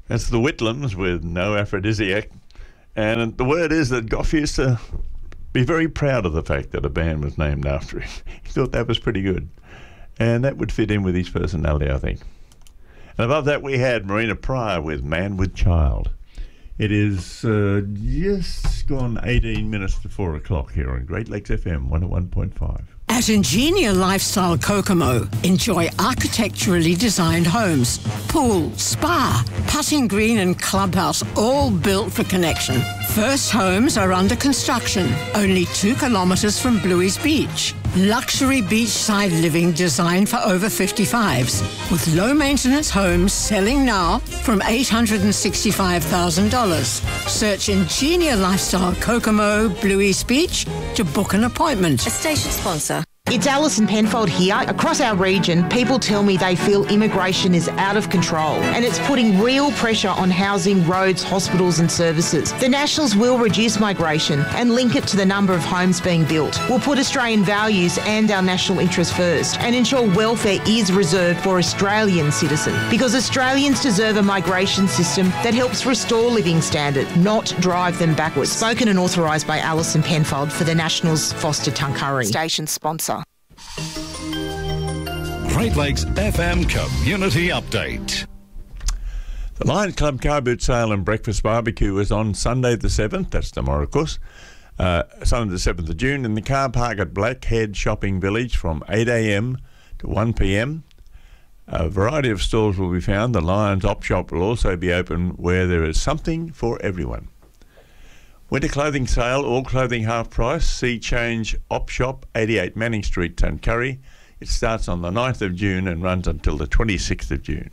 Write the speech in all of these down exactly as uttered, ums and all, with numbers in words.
That's the Whitlams with No Aphrodisiac. And the word is that Gough used to be very proud of the fact that a band was named after him. He thought that was pretty good. And that would fit in with his personality, I think. And above that, we had Marina Pryor with Man with Child. It is uh, just gone eighteen minutes to four o'clock here on Great Lakes F M one oh one point five. At Ingenia Lifestyle Kokomo, enjoy architecturally designed homes, pool, spa, putting green and clubhouse, all built for connection. First homes are under construction, only two kilometres from Bluey's Beach. Luxury beachside living designed for over fifty-fives, with low-maintenance homes selling now from eight hundred sixty-five thousand dollars. Search Ingenia Lifestyle Kokomo, Bluey's Beach to book an appointment. A station sponsor. It's Alison Penfold here. Across our region, people tell me they feel immigration is out of control and it's putting real pressure on housing, roads, hospitals and services. The Nationals will reduce migration and link it to the number of homes being built. We'll put Australian values and our national interests first and ensure welfare is reserved for Australian citizens, because Australians deserve a migration system that helps restore living standards, not drive them backwards. Spoken and authorised by Alison Penfold for the Nationals, Foster Tuncurry. Station sponsor. Great Lakes F M Community Update. The Lions Club Car Boot Sale and Breakfast Barbecue is on Sunday the seventh, that's tomorrow of course, uh, Sunday the seventh of June in the car park at Blackhead Shopping Village from eight a m to one p m. A variety of stalls will be found. The Lions Op Shop will also be open where there is something for everyone. Winter clothing sale, all clothing half price. Sea Change Op Shop, eighty-eight Manning Street, Tuncurry. It starts on the ninth of June and runs until the twenty-sixth of June.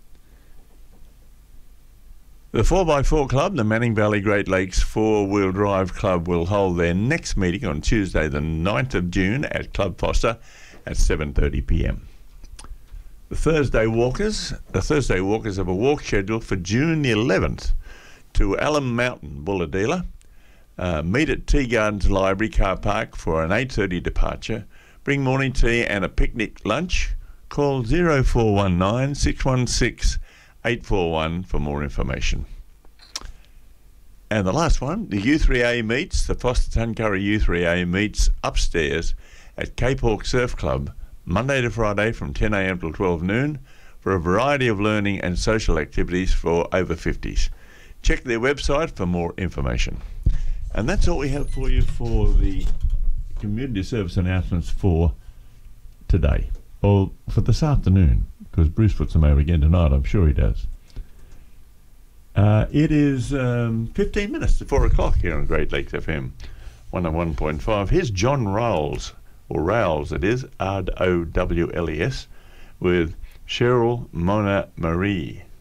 The four by four Club, the Manning Valley Great Lakes four-wheel drive club, will hold their next meeting on Tuesday the ninth of June at Club Foster at seven thirty p m. The Thursday Walkers, the Thursday Walkers have a walk scheduled for June the eleventh to Alum Mountain Bulladila. Uh, meet at Tea Gardens Library car park for an eight thirty departure. Bring morning tea and a picnic lunch. Call zero four one nine, six one six, eight four one for more information. And the last one, the U three A meets, the Foster Tuncurry U three A meets upstairs at Cape Hawk Surf Club, Monday to Friday from ten a m till twelve noon for a variety of learning and social activities for over fifties. Check their website for more information. And that's all we have for you for the community service announcements for today, or for this afternoon, because Bruce puts them over again tonight, I'm sure he does. Uh, it is um, fifteen minutes to four o'clock here on Great Lakes F M one oh one point five. Here's John Rowles, or Rowles it is, R O W L E S, with Cheryl Mona Marie.